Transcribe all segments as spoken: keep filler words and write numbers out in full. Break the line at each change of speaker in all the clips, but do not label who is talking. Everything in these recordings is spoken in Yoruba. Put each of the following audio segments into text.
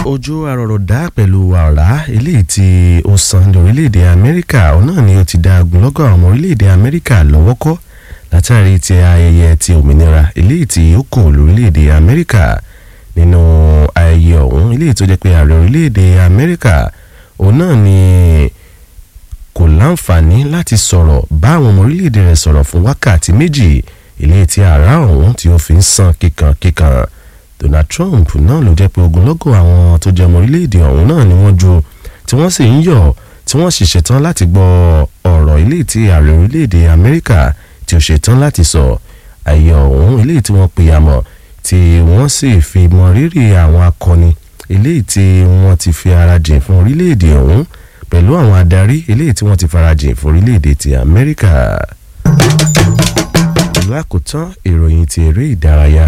ojú arọ̀rọ̀dá pẹ̀lú àrá eléyìí tí ó san lórílẹ̀‐èdè Amẹ́ríkà òun náà ni ó ti dá ogunlọ́gọ̀ àwọn ọmọ orílẹ̀‐èdè Amẹ́ríkà lọ́wọ́ kọ́ látàrí ti ayẹyẹ ti òmìnira eléyìí tí ó kò lórílẹ̀‐èdè Amẹ́ríkà nínú ayẹyẹ ọ̀hún eléyìí tó jẹ́ pé ààrẹ orílẹ̀‐èdè Amẹ́ríkà òun náà ni kò láǹfààní láti sọ̀rọ̀ bá àwọn ọmọ orílẹ̀‐èdè rẹ̀ sọ̀rọ̀ fún wákàtí méjì eléyìí tí àrá ọ̀hún tí ó fi ń san kíkankíkan. Donald Trump náà ló jẹ́ pé ogunlọ́gọ̀ àwọn tó jẹ́ ọmọ orílẹ̀‐èdè ọ̀hún náà ni wọ́n jó tí wọ́n sì ń yọ̀ tí wọ́n sì ṣetán láti gbọ́ ọ̀rọ̀ eléyìí tí ààrẹ orílẹ̀‐èdè Amẹ́ríkà tí ó ṣetán láti sọ ayẹyẹ ọ̀hún eléyìí tí wọ́n pè àmọ́ tí wọ́n sì fi mọ rírì àwọn akọni eléyìí tí wọ́n ti fi ara jìn fún orílẹ̀‐èdè ọ̀hún pẹ̀lú àwọn adarí eléyìí tí wọ́n ti fara jìn fún orílẹ̀‐èdè ti Amẹ́ríkà. Lákòótán ìròyìn ti eré ìdárayá.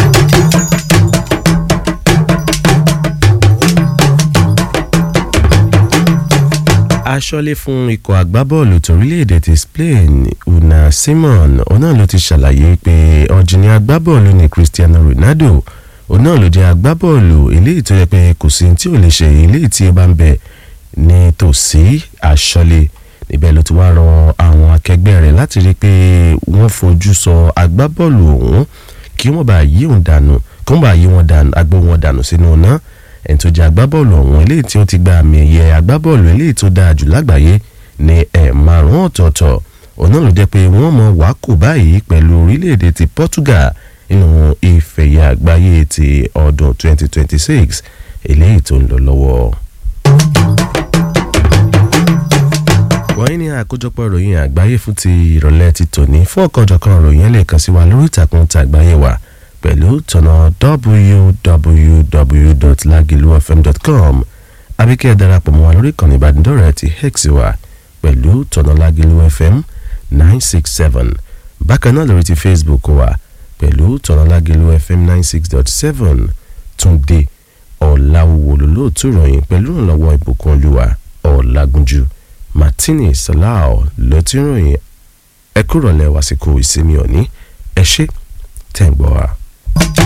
Aṣọ́lé fún ikọ̀ agbábọ́ọ̀lù torílẹ̀-èdè ti Spain Unai Simon ọ̀nà ló ti ṣàlàyé pé ọ̀jìnì agbábọ́ọ̀lù ni Cristiano Ronaldo ọ̀nà ló jẹ́ agbábọ́ọ̀lù eléyìí tó yẹ pé kò sí tí ò lè ṣe eléyìí tí ó bá ń bẹ ní tòsí aṣọ́lé níbẹ̀ ló ti wá rọ àwọn akẹgbẹ́ rẹ̀ láti rí i pé wọ́n fojú sọ agbábọ́ọ̀lù ọ̀hún kí wọ́n bá yí wọn dànù kí wọ́n bá yí wọn dànù agbó wọn dànù sínú ọ̀nà ẹni tó jẹ́ agbábọ́ọ̀lù ọ̀hún eléyìí tí ó ti gba àmì ẹ̀yẹ agbábọ́ọ̀lù eléyìí tó dáa jù lágbàáyé ní ẹ̀ márùn-ún ọ̀tọ̀ọ̀tọ̀ ọ̀nà ló jẹ́ pé wọ́n mọ wákò báyìí pẹ̀lú orílẹ̀-èdè ti Portugal nínú ìfẹ̀yẹ àgbáyé ti ọdún twenty twenty-six eléyìí tó ń lọ lọ́wọ́. wọ́n ní àkójọpọ̀ ìròyìn àgbáyé fún ti ìrọ̀lẹ́ ti tòní fún ọ̀kanòjọ̀kan ìròyìn ẹ̀ lè kàn sí wa lórí ìtàkùn tàgbáyé wa pẹ̀lú tọ̀nà w w w dot lagilufm dot com abíkẹ́ darapọ̀ mọ́ wa lórí ìkànnì ìbánidọ́rẹ̀ẹ́ ti X wa pẹ̀lú tọ̀nà lagilufm nine six seven bákan náà lórí ti Facebook wa pẹ̀lú tọ̀nà lagilufm nine six dot seven Túndé Ọ̀làwùwò lólóòtú ìròyìn pẹ̀lú ìrànlọ́wọ́ ìbùkún olúwa Ọ̀làgúnjú Martini Salao ló ti ròyìn ẹ kúrọ̀lẹ́ wàsíkò ìsinmi òní ẹ ṣé tẹ̀ ń gbọ́ wa.